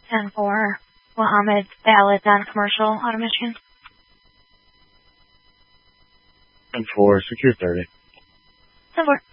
10-4. Mohammed Valid on commercial auto Michigan. 10-4, secure 30. 10-4.